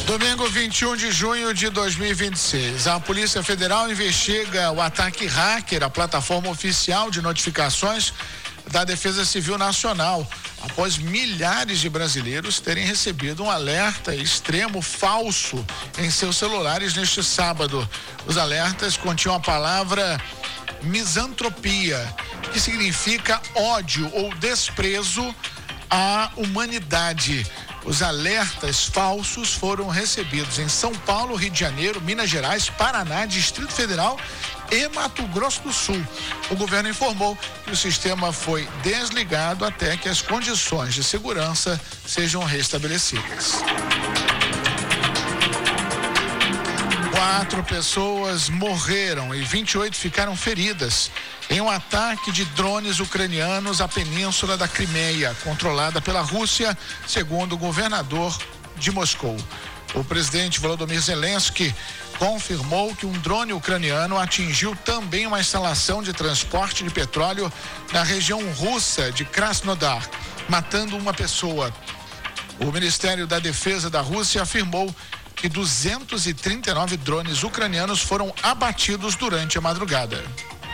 Domingo 21 de junho de 2026, a Polícia Federal investiga o ataque hacker à plataforma oficial de notificações da Defesa Civil Nacional, após milhares de brasileiros terem recebido um alerta extremo falso em seus celulares neste sábado. Os alertas continham a palavra misantropia, que significa ódio ou desprezo à humanidade. Os alertas falsos foram recebidos em São Paulo, Rio de Janeiro, Minas Gerais, Paraná, Distrito Federal e Mato Grosso do Sul. O governo informou que o sistema foi desligado até que as condições de segurança sejam restabelecidas. 4 pessoas morreram e 28 ficaram feridas em um ataque de drones ucranianos à península da Crimeia, controlada pela Rússia, segundo o governador de Moscou. O presidente Volodymyr Zelensky confirmou que um drone ucraniano atingiu também uma instalação de transporte de petróleo na região russa de Krasnodar, matando uma pessoa. O Ministério da Defesa da Rússia afirmou que 239 drones ucranianos foram abatidos durante a madrugada.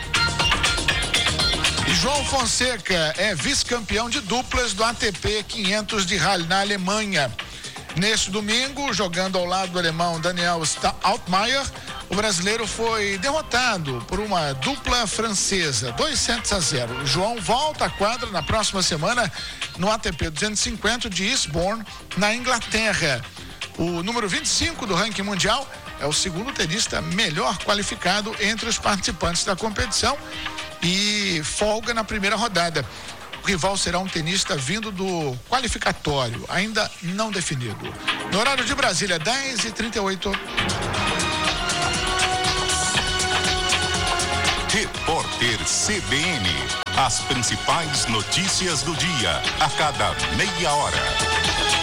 E João Fonseca é vice-campeão de duplas do ATP 500 de Halle na Alemanha. Neste domingo, jogando ao lado do alemão Daniel Altmaier, o brasileiro foi derrotado por uma dupla francesa, 2-0. O João volta à quadra na próxima semana no ATP 250 de Eastbourne, na Inglaterra. O número 25 do ranking mundial é o segundo tenista melhor qualificado entre os participantes da competição e folga na primeira rodada. O rival será um tenista vindo do qualificatório, ainda não definido. No horário de Brasília, 10h38. Repórter CBN. As principais notícias do dia, a cada meia hora.